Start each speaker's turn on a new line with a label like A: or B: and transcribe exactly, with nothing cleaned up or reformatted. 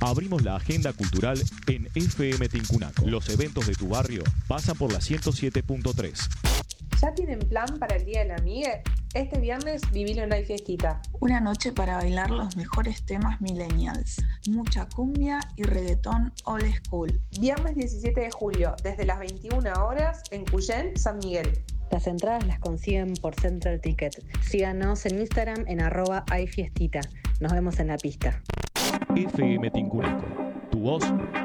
A: Abrimos la agenda cultural en F M Tincunaco. Los eventos de tu barrio pasan por la ciento siete punto tres.
B: ¿Ya tienen plan para el Día de la Amiga? Este viernes vivilo en Hay Fiestita.
C: Una noche para bailar los mejores temas millennials. Mucha cumbia y reggaetón old school.
B: Viernes diecisiete de julio, desde las veintiuna horas, en Cuyén, San Miguel.
D: Las entradas las consiguen por Central Ticket. Síganos en Instagram en arroba hayfiestita. Nos vemos en la pista.
A: F M Tincunaco. Tu voz